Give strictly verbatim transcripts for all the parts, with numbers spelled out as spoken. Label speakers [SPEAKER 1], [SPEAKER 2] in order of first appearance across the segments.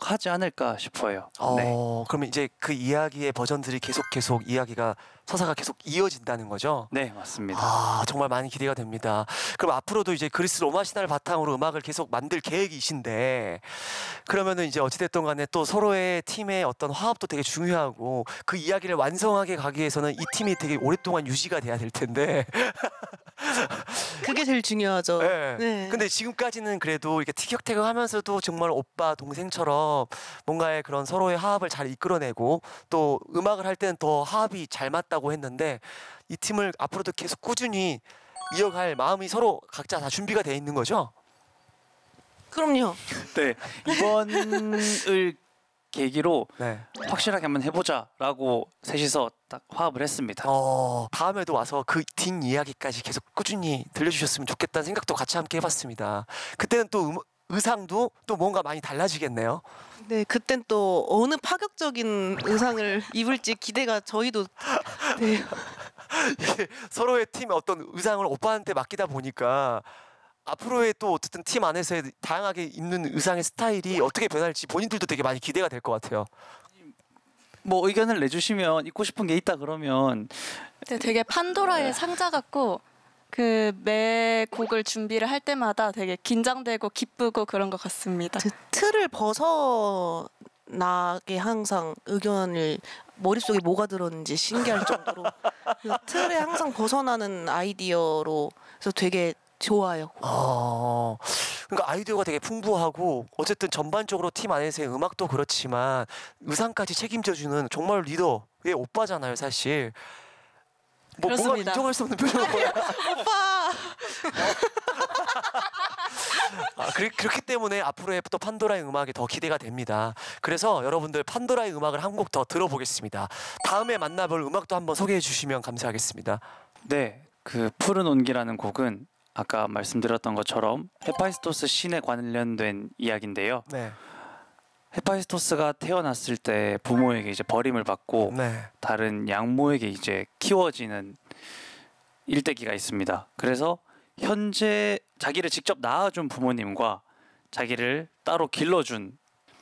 [SPEAKER 1] 하지 않을까 싶어요.
[SPEAKER 2] 어,
[SPEAKER 1] 네.
[SPEAKER 2] 그러면 이제 그 이야기의 버전들이 계속 계속 이야기가 서사가 계속 이어진다는 거죠?
[SPEAKER 1] 네, 맞습니다.
[SPEAKER 2] 아, 정말 많이 기대가 됩니다. 그럼 앞으로도 이제 그리스 로마 신화를 바탕으로 음악을 계속 만들 계획이신데, 그러면은 이제 어찌됐든 간에 또 서로의 팀의 어떤 화합도 되게 중요하고 그 이야기를 완성하게 가기 위해서는 이 팀이 되게 오랫동안 유지가 돼야 될 텐데.
[SPEAKER 3] 그게 제일 중요하죠.
[SPEAKER 2] 네.
[SPEAKER 3] 네.
[SPEAKER 2] 근데 지금까지는 그래도 이렇게 티격태격 하면서도 정말 오빠, 동생처럼 뭔가의 그런 서로의 화합을 잘 이끌어내고 또 음악을 할 때는 더 화합이 잘 맞다고 했는데 이 팀을 앞으로도 계속 꾸준히 이어갈 마음이 서로 각자 다 준비가 돼 있는 거죠?
[SPEAKER 3] 그럼요.
[SPEAKER 1] 네, 이번을 계기로
[SPEAKER 2] 네.
[SPEAKER 1] 확실하게 한번 해보자라고 셋이서 딱 화합을 했습니다.
[SPEAKER 2] 어, 다음에도 와서 그 뒷 이야기까지 계속 꾸준히 들려주셨으면 좋겠다는 생각도 같이 함께 해봤습니다. 그때는 또 음, 의상도 또 뭔가 많이 달라지겠네요.
[SPEAKER 3] 네, 그땐 또 어느 파격적인 의상을 입을지 기대가 저희도 돼요.
[SPEAKER 2] 이게 서로의 팀의 어떤 의상을 오빠한테 맡기다 보니까 앞으로의 또 어쨌든 팀 안에서의 다양하게 입는 의상의 스타일이 어떻게 변할지 본인들도 되게 많이 기대가 될 것 같아요.
[SPEAKER 1] 뭐 의견을 내주시면 입고 싶은 게 있다 그러면
[SPEAKER 4] 네, 되게 판도라의 상자 같고 그 매 곡을 준비를 할 때마다 되게 긴장되고 기쁘고 그런 것 같습니다.
[SPEAKER 3] 그 틀을 벗어나게 항상 의견을 머릿속에 뭐가 들었는지 신기할 정도로 그 틀에 항상 벗어나는 아이디어로 그래서 되게 좋아요.
[SPEAKER 2] 어, 그러니까 아이디어가 되게 풍부하고 어쨌든 전반적으로 팀 안에서의 음악도 그렇지만 의상까지 책임져주는 정말 리더의 오빠잖아요, 사실. 뭐 뭔가
[SPEAKER 4] 그렇습니다.
[SPEAKER 2] 인정할 수 없는 표정을 보여.
[SPEAKER 3] 오빠!
[SPEAKER 2] 아, 그리, 그렇기 때문에 앞으로의 또 판도라의 음악이 더 기대가 됩니다. 그래서 여러분들 판도라의 음악을 한 곡 더 들어보겠습니다. 다음에 만나볼 음악도 한번 소개해 주시면 감사하겠습니다.
[SPEAKER 1] 네, 그 푸른 온기라는 곡은 아까 말씀드렸던 것처럼 헤파이스토스 신에 관련된 이야기인데요.
[SPEAKER 2] 네.
[SPEAKER 1] 헤파이스토스가 태어났을 때 부모에게 이제 버림을 받고
[SPEAKER 2] 네.
[SPEAKER 1] 다른 양모에게 이제 키워지는 일대기가 있습니다. 그래서 현재 자기를 직접 낳아준 부모님과 자기를 따로 길러준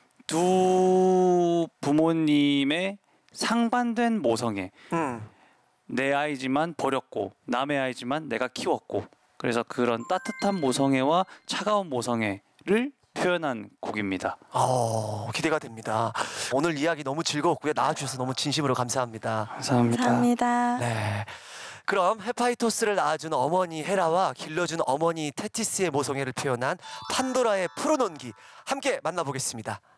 [SPEAKER 1] 두 부모님의 상반된 모성애,
[SPEAKER 2] 음.
[SPEAKER 1] 내 아이지만 버렸고 남의 아이지만 내가 키웠고, 그래서 그런 따뜻한 모성애와 차가운 모성애를 표현한 곡입니다.
[SPEAKER 2] 어, 기대가 됩니다. 오늘 이야기 너무 즐거웠고요. 나와주셔서 너무 진심으로 감사합니다.
[SPEAKER 1] 감사합니다.
[SPEAKER 4] 감사합니다.
[SPEAKER 2] 네. 그럼 헤파이토스를 낳아준 어머니 헤라와 길러준 어머니 테티스의 모성애를 표현한 판도라의 푸른 온기 함께 만나보겠습니다.